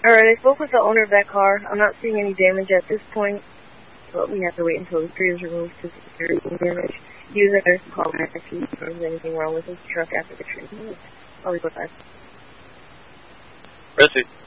Alright, I spoke with the owner of that car. I'm not seeing any damage at this point, but we have to wait until the tree is removed to see if there is any damage. User better call back if there's anything wrong with his truck after the tree is removed. I'll leave it with that. Proceed.